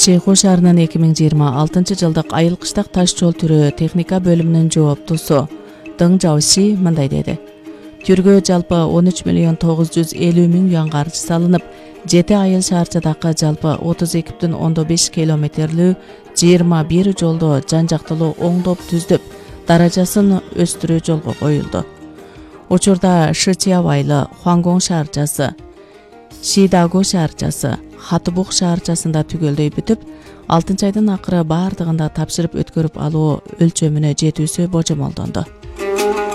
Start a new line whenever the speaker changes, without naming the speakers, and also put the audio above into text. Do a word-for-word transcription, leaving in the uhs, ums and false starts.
Шейху шаарынын эки миң жыйырма алтынчы жылдык айыл кыштак таш жол түрөө техника бөлүмүнүн жооптусу Дың Жаоши мындай деди. Түргө жалпы он үч миллион тогуз жүз элүү миң юан каржы салынып, жети айыл шаарчадагы жалпы отуз эки бүтүн ондон беш километрлүү жыйырма бир жолдо жан-жактылуу оңдоп түздүп, даражасын өстүрүү жолго коюлду. Учурда Шычиав айылы, Хуангоң шаарчасы, Шидаго шаарчасы, Хатыбук шаарчасында түгөлдөй бүтүп, алтынчы айдын акыры баардыгында тапшырып өткөрүп алуу өлчөмүнө жетүүсү божомолдонду.